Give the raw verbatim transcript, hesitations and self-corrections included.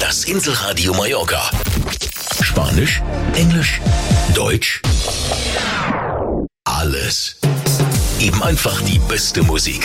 Das Inselradio Mallorca. Spanisch, Englisch, Deutsch. Alles. Eben einfach die beste Musik.